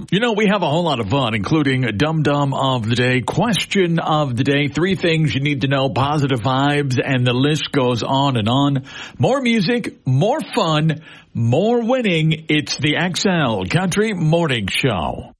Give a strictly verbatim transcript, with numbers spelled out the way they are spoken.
You know, we have a whole lot of fun, including a Dum Dum of the Day, Question of the Day, three things you need to know, positive vibes, and the list goes on and on. More music, more fun, more winning. It's the X L Country Morning Show.